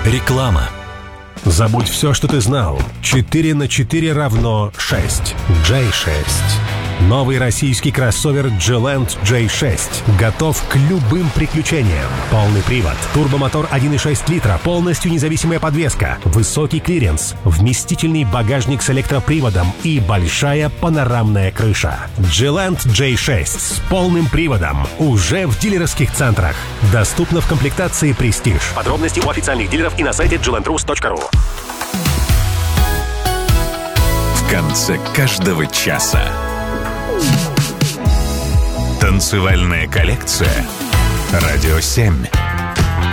Реклама. Забудь все, что ты знал. 4 на 4 равно 6. J6. Новый российский кроссовер G-Land J6 готов к любым приключениям. Полный привод, турбомотор 1,6 литра, полностью независимая подвеска, высокий клиренс, вместительный багажник с электроприводом и большая панорамная крыша. G-Land J6 с полным приводом уже в дилерских центрах. Доступно в комплектации Prestige. Подробности у официальных дилеров и на сайте glandrus.ru. В конце каждого часа танцевальная коллекция «Радио 7».